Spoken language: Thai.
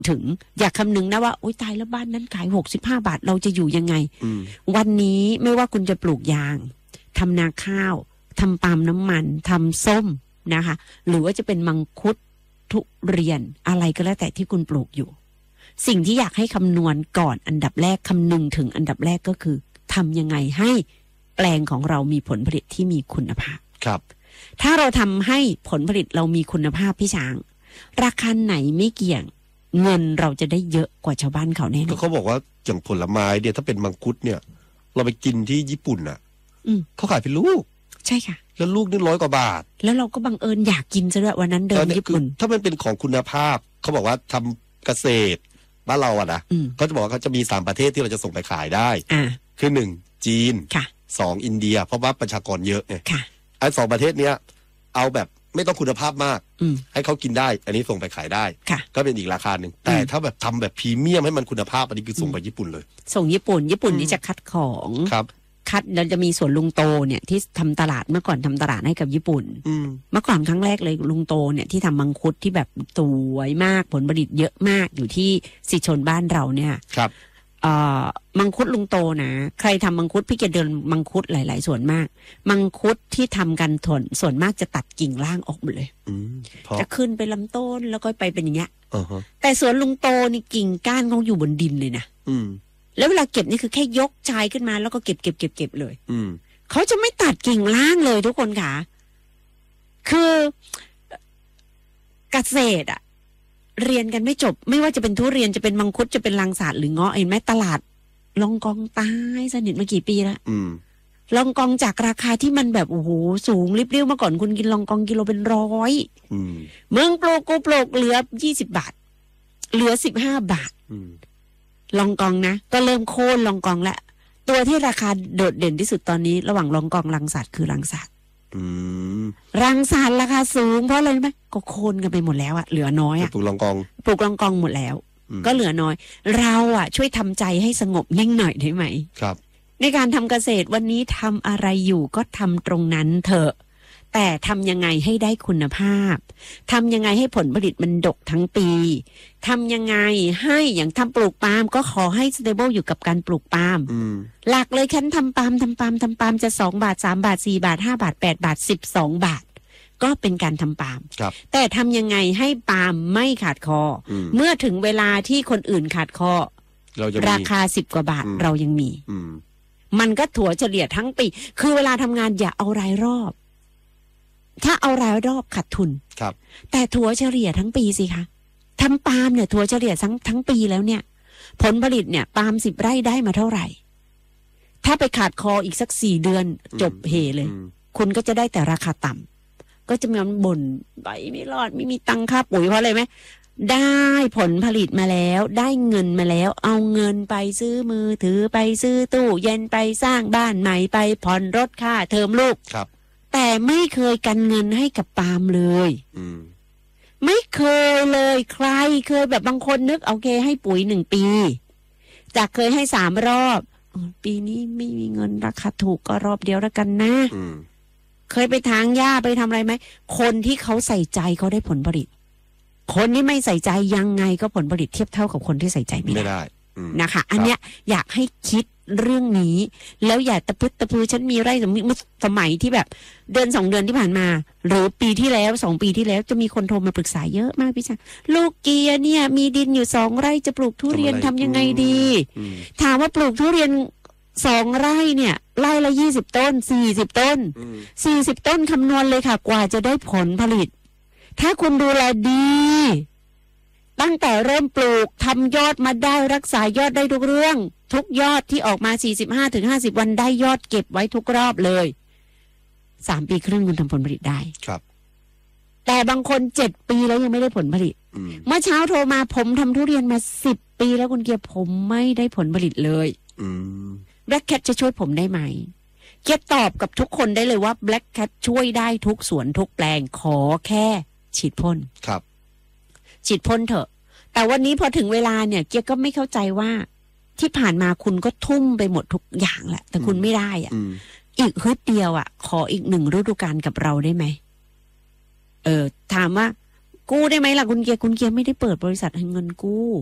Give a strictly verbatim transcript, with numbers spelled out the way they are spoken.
ถึงอยากคำนึงนะว่าโอ๊ยตายแล้วบ้านนั้นขายหกสิบห้าบาทเราจะอยู่ยังไงวันนี้ไม่ว่าคุณจะปลูกยางทำนาข้าวทำปาล์มน้ำมันทำส้มนะคะหรือว่าจะเป็นมังคุดทุเรียนอะไรก็แล้วแต่ที่คุณปลูกอยู่สิ่งที่อยากให้คำนวณก่อนอันดับแรกคำนึงถึงอันดับแรกก็คือทำยังไงให้แปลงของเรามีผลผลิตที่มีคุณภาพครับถ้าเราทำให้ผลผลิตเรามีคุณภาพพี่ช้างราคาไหนไม่เกี่ยงเงินเราจะได้เยอะกว่าชาวบ้านเขาแน่นอนเขาบอกว่าอย่างผลไม้เนี่ยถ้าเป็นมังคุดเนี่ยเราไปกินที่ญี่ปุ่นอ่ะเขาขายเป็นลูกใช่ค่ะแล้วลูกนี่ร้อยกว่าบาทแล้วเราก็บังเอิญอยากกินซะด้วยวันนั้นเดินญี่ปุ่นถ้ามันเป็นของคุณภาพเขาบอกว่าทำเกษตรบ้านเราอะนะเขาจะบอกว่าเขาจะมีสามประเทศที่เราจะส่งไปขายได้คือหนึ่งจีนสองอินเดียเพราะว่าประชากรเยอะไงไอ้สองประเทศเนี้ยเอาแบบไม่ต้องคุณภาพมากให้เขากินได้อันนี้ส่งไปขายได้ก็เป็นอีกราคาหนึ่งแต่ถ้าแบบทำแบบพรีเมียมให้มันคุณภาพอันนี้คือส่งไปญี่ปุ่นเลยส่งญี่ปุ่นญี่ปุ่นนี่จะคัดของครับคัดเราจะมีสวนลุงโตเนี่ยที่ทำตลาดเมื่อก่อนทำตลาดให้กับญี่ปุ่นเมื่อก่อนครั้งแรกเลยลุงโตเนี่ยที่ทำมังคุดที่แบบสวยมากผลผลิตเยอะมากอยู่ที่สิชนบ้านเราเนี่ยครับเอ่อมังคุดลุงโตนะใครทำมังคุดพี่แกเดินมังคุดหลายๆส่วนมากมังคุดที่ทำกันถนส่วนมากจะตัดกิ่งล่างออกหมดเลยจะขึ้นไปลำต้นแล้วก็ไปเป็นอย่างเงี้ย uh-huh. แต่สวนลุงโตนี่กิ่งก้านเขาอยู่บนดินเลยนะแล้วเวลาเก็บนี่คือแค่ยกชายขึ้นมาแล้วก็เก็บเก็บเก็บเก็บเลยเขาจะไม่ตัดกิ่งล่างเลยทุกคนค่ะคือเกษตรอะเรียนกันไม่จบไม่ว่าจะเป็นทุเรียนจะเป็นมังคุดจะเป็นลังสาดหรือเงาะเห็นไหมตลาดลองกองตายสนิทมากี่ปีแล้วลองกองจากราคาที่มันแบบโอ้โหสูงริบเรี้ยวเมื่อก่อนคุณกินลองกองกิโลเป็นร้อยเมืองโปรกูโปรกเหลือยี่สิบบาทเหลือสิบห้าบาทลองกองนะก็เริ่มโค่นลองกองละตัวที่ราคาโดดเด่นที่สุดตอนนี้ระหว่างลองกองลังสัตว์คือลังสัตว์รังสารราคาสูงเพราะอะไรไหมก็โค่นกันไปหมดแล้วอะเหลือน้อยอะปลูกลองกองปลูกลองกองหมดแล้วก็เหลือน้อยเราอะช่วยทำใจให้สงบนิ่งหน่อยได้ไหมครับในการทำเกษตรวันนี้ทำอะไรอยู่ก็ทำตรงนั้นเถอะแต่ทำยังไงให้ได้คุณภาพทำยังไงให้ผลผลิตมันดกทั้งปีทำยังไงให้อย่างทำปลูกปาล์มก็ขอให้ stable อยู่กับการปลูกปาล์มหลักเลยฉันทำปาล์มทำปาล์มทำปาล์มจะสองบาทสามบาทสี่บาทห้าบาทแปดบาทสิบสองบาทก็เป็นการทำปาล์มแต่ทำยังไงให้ปาล์มไม่ขาดคอเมื่อถึงเวลาที่คนอื่นขาดคอราคาสิบกว่าบาทเรายังมีมันก็ถัวเฉลี่ยทั้งปีคือเวลาทำงานอย่าเอารายรอบถ้าเอารายรอบขาดทุนครับแต่ถัวเฉลี่ยทั้งปีสิคะทำปาล์มเนี่ยถัวเฉลี่ยทั้งทั้งปีแล้วเนี่ยผลผลิตเนี่ยปาล์มสิบไร่ได้มาเท่าไหร่ถ้าไปขาดคออีกสักสี่เดือนจบเฮเลยคุณก็จะได้แต่ราคาต่ำก็จะมีมันบ่นใบไม่รอดไม่มีตังค่าปุ๋ยเพราะอะไรไหมได้ผลผลิตมาแล้วได้เงินมาแล้วเอาเงินไปซื้อมือถือไปซื้อตู้เย็นไปสร้างบ้านใหม่ไปผ่อนรถค่าเทอมลูกครับแต่ไม่เคยกันเงินให้กับปาล์มเลยไม่เคยเลยใครเคยแบบบางคนนึกโอเคให้ปุ๋ยหนึ่งปีจากเคยให้สามรอบปีนี้ไม่มีเงินราคาถูกก็รอบเดียวแล้วกันนะเคยไปทางหญ้าไปทำอะไรไหมคนที่เขาใส่ใจเขาได้ผลผลิตคนที่ไม่ใส่ใจยังไงก็ผลผลิตเทียบเท่ากับคนที่ใส่ใจไม่ได้นะคะอันเนี้ยอยากให้คิดเรื่องนี้แล้วอย่าตะพึดตะพือฉันมีไร่สมัยสมัยที่แบบเดือนสองเดือนที่ผ่านมาหรือปีที่แล้วสองปีที่แล้วจะมีคนโทรมาปรึกษาเยอะมากพี่ชายลูกเกียร์เนี่ยมีดินอยู่สองไร่จะปลูกทุเรียนทำยังไงดีถามว่าปลูกทุเรียนสองไร่เนี่ยไร่ละยี่สิบต้นสี่สิบต้นสี่สิบต้นคำนวณเลยค่ะกว่าจะได้ผลผลิตถ้าคุณดูแลดีตั้งแต่เริ่มปลูกทำยอดมาได้รักษายอดได้ทุกเรื่องทุกยอดที่ออกมา สี่สิบห้าถึงห้าสิบ วันได้ยอดเก็บไว้ทุกรอบเลยสามปีครึ่งคุณทำผลผลิตได้ครับแต่บางคนเจ็ดปีแล้วยังไม่ได้ผลผลิตเมื่อเช้าโทรมาผมทำทุเรียนมาสิบปีแล้วคุณเกียร์ผมไม่ได้ผลผลิตเลยBlack Cat จะช่วยผมได้ไหมเกียร์ตอบกับทุกคนได้เลยว่า Black Cat ช่วยได้ทุกสวนทุกแปลงขอแค่ฉีดพ่นครับฉีดพ่นเถอะแต่วันนี้พอถึงเวลาเนี่ยเกียร์ก็ไม่เข้าใจว่าที่ผ่านมาคุณก็ทุ่มไปหมดทุกอย่างแหละแต่คุณไม่ได้อ่ะอีกฮึดเดียวอ่ะขออีกหนึ่งฤดูกาลกับเราได้ไหมเออถามว่ากู้ได้ไหมล่ะคุณเกียร์คุณเกียร์ไม่ได้เปิดบริษัทให้เงินกู้